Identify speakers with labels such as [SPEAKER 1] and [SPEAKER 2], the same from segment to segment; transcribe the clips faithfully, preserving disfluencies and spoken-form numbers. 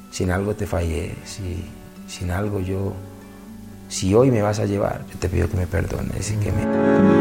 [SPEAKER 1] si en algo te fallé, si, si en algo yo, si hoy me vas a llevar, yo te pido que me perdones y que me...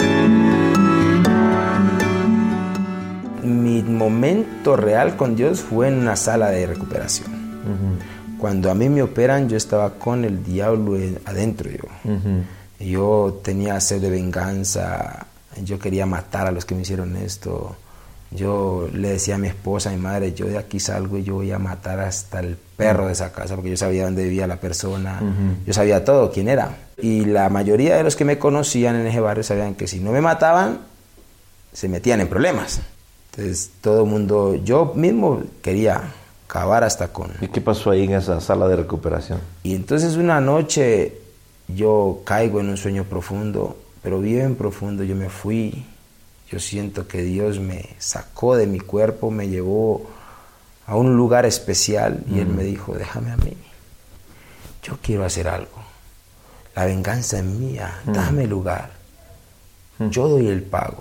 [SPEAKER 1] Mi momento real con Dios fue en una sala de recuperación. Uh-huh. Cuando a mí me operan, yo estaba con el diablo adentro yo. Uh-huh. Yo tenía sed de venganza, yo quería matar a los que me hicieron esto. Yo le decía a mi esposa, a mi madre, yo de aquí salgo y yo voy a matar hasta el perro de esa casa, porque yo sabía dónde vivía la persona, uh-huh. yo sabía todo, quién era. Y la mayoría de los que me conocían en ese barrio sabían que si no me mataban, se metían en problemas. Entonces todo el mundo, yo mismo quería acabar hasta con...
[SPEAKER 2] ¿Y qué pasó ahí en esa sala de recuperación?
[SPEAKER 1] Y entonces una noche yo caigo en un sueño profundo, pero bien profundo, yo me fui. Yo siento que Dios me sacó de mi cuerpo, me llevó a un lugar especial y mm. Él me dijo, déjame a mí, yo quiero hacer algo. La venganza es mía, mm. dame lugar, mm. yo doy el pago.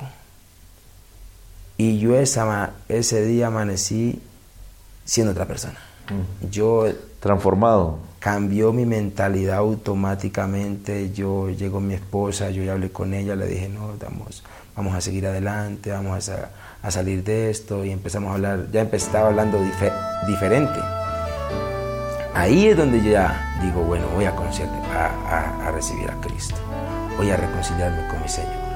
[SPEAKER 1] Y yo esa, ese día amanecí siendo otra persona. Mm. Yo...
[SPEAKER 2] Transformado.
[SPEAKER 1] Cambió mi mentalidad automáticamente. Yo llegó mi esposa, yo ya hablé con ella, le dije, no, vamos, vamos a seguir adelante, vamos a, a salir de esto. Y empezamos a hablar, ya estaba hablando dife, diferente. Ahí es donde yo ya digo, bueno, voy a conocer, a, a, a recibir a Cristo. Voy a reconciliarme con mi Señor.